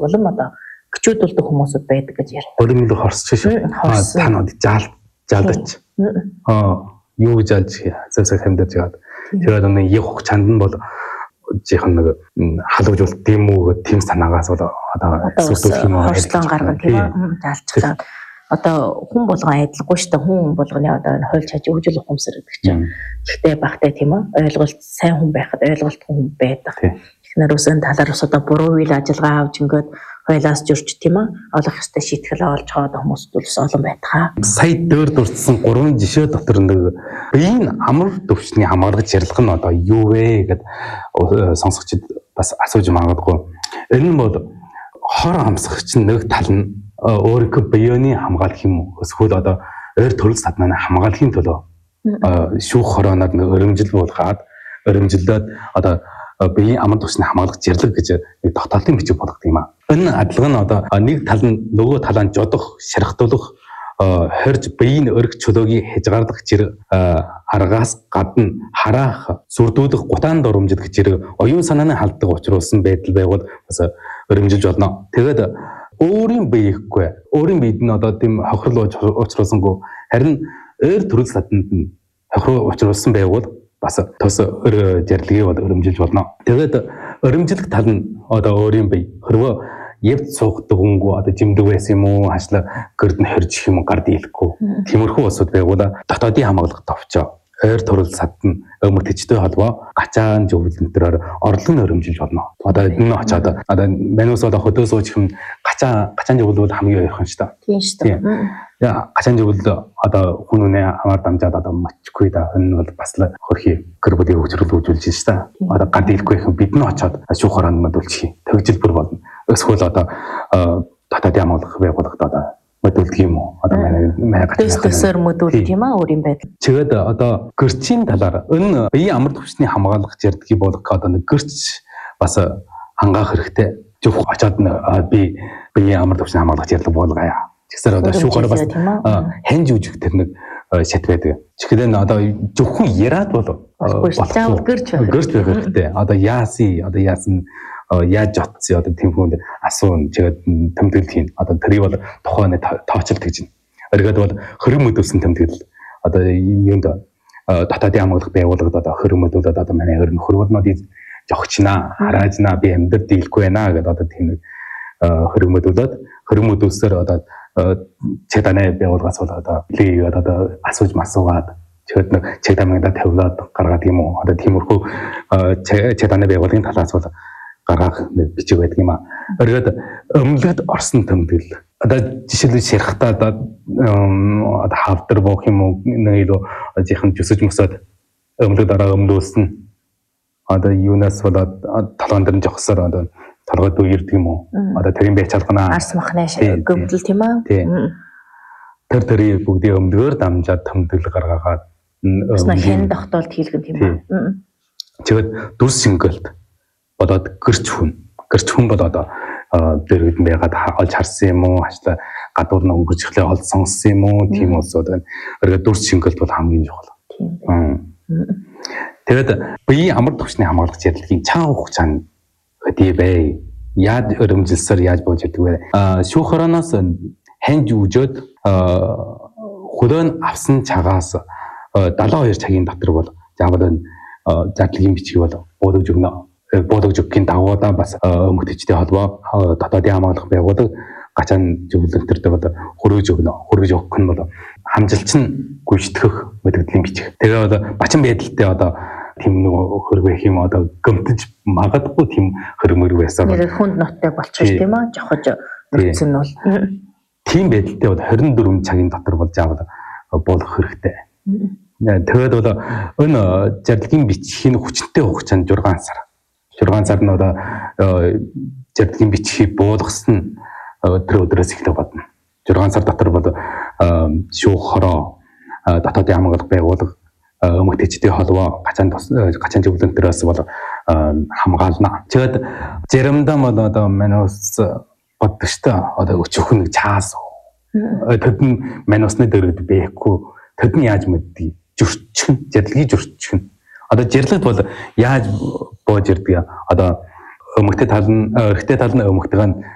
улам одоо гчүүдүүлдэг хүмүүсүүд байдаг гэж ярь. Өөрөөр хорсч шүү. Танууд жалдаж. Юу гэж алж зөвсөг хэмдэж яагаад. Тэгээд нэг явах чанд нь бол жихэн нэг халуужуулт тийм үү тийм санаагаас бол одоо сүлдүүлэх юм уу хорслон гаргана тийм үү заалчглаа. Одоо хүн болгон айдлаггүй шүү дээ. Хүн болгоны одоо хойлж хаж өгжил ухамсар гэдэг чинь. Гэхдээ багтай тийм үү ойлголт сайн хүн байхад ойлголтгүй хүн байдаг. Эхнэр үсэн талаар ус одоо буруу үйл ажиллагаа авч ингээд хойлоос журч тийм үү олох ёстой шийтгэл олж хаад хүмүүст үлс олон байтгаа. Сая дөр дурдсан 3 жишээ дотор нэг биеийн амар төвчний хамгаалгаж ярилцах нь одоо юу вэ гэд сонсогчид бас асууж магадгүй. Энэ нь бол хор хамсагч нэг тал нь өөрийнхөө биений хамгаалах юм эсвэл одоо ойр төрөл саднаа хамгаалахын төлөө шүүх хорооноор нэг өрөмжил болгоод өрөмжилдөөд одоо биеийн амар төвчний хамгаалах зэрлэг гэж нэг тогтоолтын бичиг болгох юм аа. Энэ адилхан нь одоо нэг тал нь нөгөө талаа жодох, шархтуулах, хорж биеийн өрг чөлөөгийн хязгаарлах зэрэг аргаас гадна хараах, сүрдүүлэх, гутаан дурамжид гэж зэрэг оюун санааны халддаг учруулсан байдал байвал бас өрөмжилж болно. Тэгээд өөрийн бие ихгүй. Өөрийн биед нь одоо тийм хохирол учруулсангүй харин ойр төрөл саданд нь хохирол учруулсан байвал бас тос жарлыгийг бол өрөмжилж болно. Тэгээд өрөмжлөх тал нь одоо өөрийн бие хөрвөө явд суугдаг хөнгөө одоо жимдэг байсан юм уу хашлаа гэрд нь хорж их юм гар дийлэхгүй. Тиймэрхүү усуд байвал дотоодын хамгаалалт товчоо ойр төрөл садны өмгтөчтэй холбоо гачаан зөвлөлтөөр орлон өрөмжилж болно. Одоо энэ очоод одоо манус одоо хөдөө сууж хэм гачаан зөвлөл хамгийн ойрхон шүү дээ. Тийм шүү дээ. Гачаан зөвлөл одоо хүн үнэ хамаар дамжаад одоо мочгүй да энэ бол бас л хөрхи гэрбүлийн хөгжрөл үүсүүлж шүү дээ. Одоо гад дийлэхгүй хэм бид нь очоод шүүх хоронд үлчих. Төгжөлбөр болно. Эсвэл одоо татаад ямаалах байгууллагад одоо мөдөлдөг юм уу? Одоо манай төсөөр мөдөлдөг тийм аа өөр юм байдаг. Тэгээд одоо гэрчийн талаар энэ биеийн амар төвчний хамгаалах зэрдгийг болгох одоо нэг гэрч бас хангаах хэрэгтэй. Зөв очоод би биеийн амар төвчний хамгаалах зэрлэг болгоё. Тэгсээр одоо шүүхээр бас хань жүжиг тэр нэг шат байдаг. Чихлэн одоо зөвхөн яраад бол гэрч байх хэрэгтэй. Одоо яасан яаж жотцсон одоо тийм хүнд асуун тэгээд тэмдэглэл хийн. Одоо тэрийг бол тухайн тоочлт гэж байна. Оргиод бол хөрөм мөдөлсөн тэмдэглэл одоо юунд татаадын хамгаалах байгууллагад одоо хөрөм мөдөлөд одоо манай хөрвөлнүүдийг жогчнаа, хараажнаа би амьд дийлэхгүй байна гэдэг одоо тийм нэг хөрөм мөдөлсөөр одоо чэданаа байгууллагаас бол одоо лигээд одоо асууж масуугаад тэгэхэд нэг чэдамында тавилаад гаргаад юм уу одоо тиймэрхүү чэданаа байгууллагын талаас бол гаргах бичиг байдаг юм аа. Оргиод өмлөд орсон тэмдэглэл. Одоо жишээлбэл ширхтаа одоо хавдар буух юм уу нэг илүү жихэн жүсэж мөсөд өмлөд ороо өмлүүлсэн. Одоо юунаас болоод толгоон дээр нь жогсоор одоо толгойд үердэг юм уу? Одоо тэрийн байж алганаа. Арс махны гөвдөл тийм аа. Тэр бүгдийн өмлөгөөр дамжаад тэмдэглэл гаргаад хэн тогтоолт хийлгэн тийм аа. Тэгээд дүрс шингэлт бодоод гэрч хүн бол одоо дэргэд байгаад олж харсан юм уу хаашаа гадуур нь өнгөрч ихлээр олж сонссон юм уу тийм улсууд байна. Оргиод дүрс шингэлт бол хамгийн чухал. Тэгээд биеийн амар төвчний хамгаалах зэрлэгийн цаан хугацаанд хөдий бай. Яаж өрөмжилсээр яаж бууж ирдэг вэ? Шүүх хороноос хань жүжөөд хөлөө нь авсан цагаас 72 цагийн дотор бол заавал зарлагын бичиг бол буудагж өгөхийн дагуудаа бас өмгтөчтэй холбоо дотоодын хамгаалах байгууллага гачаан зөвлөлтөртэй бол хөргөж өгөх нь бол хамжилч нь гүйцэтгэх мэдрэлийн бичиг. Тэгээ одоо бачин байдалтай одоо тийм нэг хөргөх юм одоо гомдож магадгүй тийм хөрмөр байсаар нэр хүнд ноттой болчих тийм аа жохож өрцөн нь бол тийм байдалтай бол 24 цагийн дотор бол заавал болох хэрэгтэй. Тэгээд бол энэ зарлагын бичгийн хүчтэй хугацаанд 6 сар нь одоо зарлагын бичгийг буулгасан тэр өдрөөс эхлэх бодно. 6 сар дотор бол шүүх хороо дотоодын хамгаалах байгууллага өмгтөчтэй холбоо гачаан зөвлөлтөөс бол хамгаална. Тэгээд заримдаа бол одоо манус боддог шүү дээ. Одоо өчөөх нэг чаас. Тэд нь манусны дөрөд байхгүй. Тэд нь яаж мэддэг? Зөрчин, зарлагын зөрчин. Одоо зарлагт бол яаж бууж ирдэг? Одоо өмгтэй тал нь, эрэгтэй тал нь өмгтэйг нь